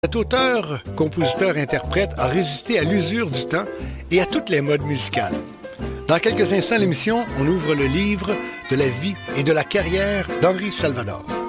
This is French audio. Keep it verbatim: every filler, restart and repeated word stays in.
Cet auteur, compositeur, interprète a résisté à l'usure du temps et à toutes les modes musicales. Dans quelques instants à l'émission, on ouvre le livre de la vie et de la carrière d'Henri Salvador.